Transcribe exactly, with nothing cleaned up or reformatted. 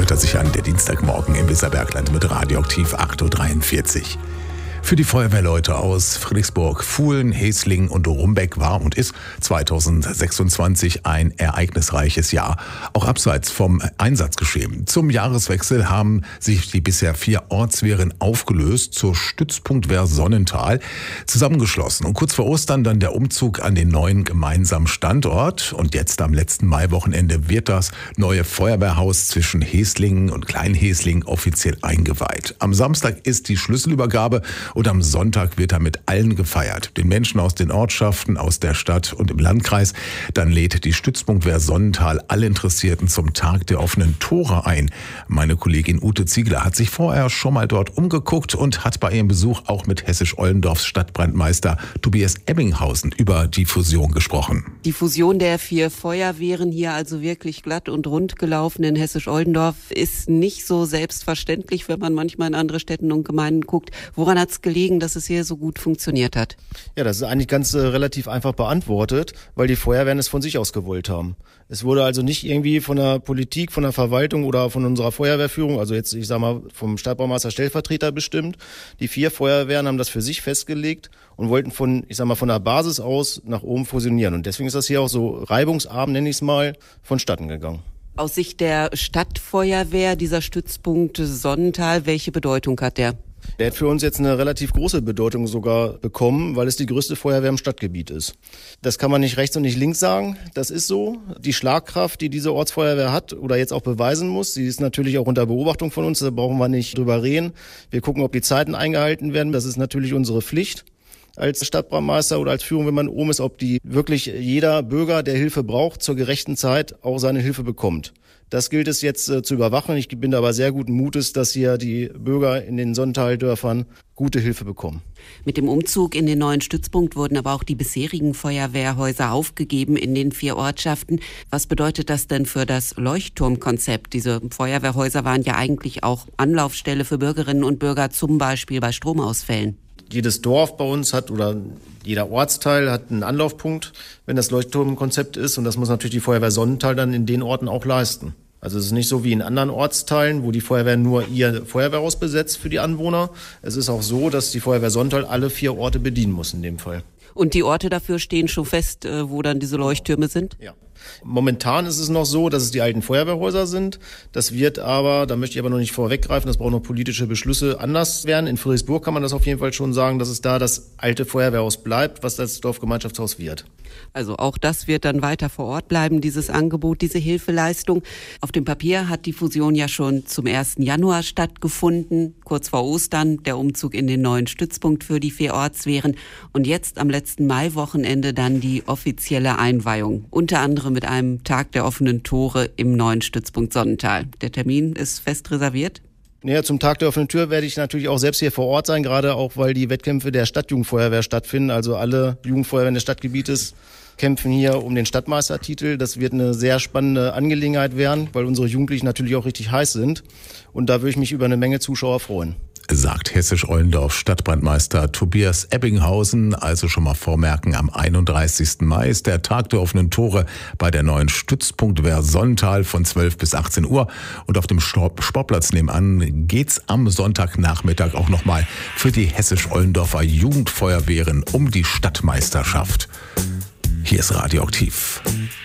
hört er sich an, der Dienstagmorgen im Weserbergland mit Radioaktiv acht Uhr dreiundvierzig. Für die Feuerwehrleute aus Friedrichsburg, Fuhlen, Heßlingen und Rumbeck war und ist zweitausendsechsundzwanzig ein ereignisreiches Jahr, auch abseits vom Einsatzgeschehen. Zum Jahreswechsel haben sich die bisher vier Ortswehren aufgelöst zur Stützpunktwehr Sonnental zusammengeschlossen. Und kurz vor Ostern dann der Umzug an den neuen gemeinsamen Standort. Und jetzt am letzten Maiwochenende wird das neue Feuerwehrhaus zwischen Heßlingen und Kleinheßlingen offiziell eingeweiht. Am Samstag ist die Schlüsselübergabe und am Sonntag wird er mit allen gefeiert. Den Menschen aus den Ortschaften, aus der Stadt und im Landkreis. Dann lädt die Stützpunktwehr Sonnental alle Interessierten zum Tag der offenen Tore ein. Meine Kollegin Ute Ziegler hat sich vorher schon mal dort umgeguckt und hat bei ihrem Besuch auch mit Hessisch-Ollendorfs Stadtbrandmeister Tobias Ebbinghausen über die Fusion gesprochen. Die Fusion der vier Feuerwehren hier also wirklich glatt und rund gelaufen in Hessisch-Ollendorf ist nicht so selbstverständlich, wenn man manchmal in andere Städten und Gemeinden guckt. Woran hat es gelegen, dass es hier so gut funktioniert hat? Ja, das ist eigentlich ganz äh, relativ einfach beantwortet, weil die Feuerwehren es von sich aus gewollt haben. Es wurde also nicht irgendwie von der Politik, von der Verwaltung oder von unserer Feuerwehrführung, also jetzt, ich sag mal, vom Stadtbaumeister Stellvertreter bestimmt. Die vier Feuerwehren haben das für sich festgelegt und wollten von, ich sag mal, von der Basis aus nach oben fusionieren. Und deswegen ist das hier auch so reibungsarm, nenne ich es mal, vonstatten gegangen. Aus Sicht der Stadtfeuerwehr, dieser Stützpunkt Sonnental, welche Bedeutung hat der? Der hat für uns jetzt eine relativ große Bedeutung sogar bekommen, weil es die größte Feuerwehr im Stadtgebiet ist. Das kann man nicht rechts und nicht links sagen. Das ist so. Die Schlagkraft, die diese Ortsfeuerwehr hat oder jetzt auch beweisen muss, die ist natürlich auch unter Beobachtung von uns. Da brauchen wir nicht drüber reden. Wir gucken, ob die Zeiten eingehalten werden. Das ist natürlich unsere Pflicht als Stadtbrandmeister oder als Führung, wenn man oben ist, ob die wirklich jeder Bürger, der Hilfe braucht, zur gerechten Zeit auch seine Hilfe bekommt. Das gilt es jetzt äh, zu überwachen. Ich bin da aber sehr guten Mutes, dass hier die Bürger in den Sonnentaldörfern gute Hilfe bekommen. Mit dem Umzug in den neuen Stützpunkt wurden aber auch die bisherigen Feuerwehrhäuser aufgegeben in den vier Ortschaften. Was bedeutet das denn für das Leuchtturmkonzept? Diese Feuerwehrhäuser waren ja eigentlich auch Anlaufstelle für Bürgerinnen und Bürger, zum Beispiel bei Stromausfällen. Jedes Dorf bei uns hat oder jeder Ortsteil hat einen Anlaufpunkt, wenn das Leuchtturmkonzept ist. Und das muss natürlich die Feuerwehr Sonnental dann in den Orten auch leisten. Also es ist nicht so wie in anderen Ortsteilen, wo die Feuerwehr nur ihr Feuerwehrhaus besetzt für die Anwohner. Es ist auch so, dass die Feuerwehr Sonnental alle vier Orte bedienen muss in dem Fall. Und die Orte dafür stehen schon fest, wo dann diese Leuchttürme sind? Ja. Momentan ist es noch so, dass es die alten Feuerwehrhäuser sind. Das wird aber, da möchte ich aber noch nicht vorweggreifen, das braucht noch politische Beschlüsse, anders werden. In Friedrichsburg kann man das auf jeden Fall schon sagen, dass es da das alte Feuerwehrhaus bleibt, was das Dorfgemeinschaftshaus wird. Also auch das wird dann weiter vor Ort bleiben, dieses Angebot, diese Hilfeleistung. Auf dem Papier hat die Fusion ja schon zum ersten Januar stattgefunden, kurz vor Ostern, der Umzug in den neuen Stützpunkt für die vier Ortswehren und jetzt am letzten Maiwochenende dann die offizielle Einweihung, unter anderem mit einem Tag der offenen Tore im neuen Stützpunkt Sonnental. Der Termin ist fest reserviert? Ja, zum Tag der offenen Tür werde ich natürlich auch selbst hier vor Ort sein, gerade auch, weil die Wettkämpfe der Stadtjugendfeuerwehr stattfinden. Also alle Jugendfeuerwehren des Stadtgebietes kämpfen hier um den Stadtmeistertitel. Das wird eine sehr spannende Angelegenheit werden, weil unsere Jugendlichen natürlich auch richtig heiß sind. Und da würde ich mich über eine Menge Zuschauer freuen. Sagt Hessisch-Ollendorf Stadtbrandmeister Tobias Ebbinghausen. Also schon mal vormerken, am einunddreißigsten Mai ist der Tag der offenen Tore bei der neuen Stützpunktwehr Sonnental von zwölf bis achtzehn Uhr. Und auf dem Sportplatz nebenan geht's am Sonntagnachmittag auch nochmal für die Hessisch-Ollendorfer Jugendfeuerwehren um die Stadtmeisterschaft. Hier ist Radioaktiv.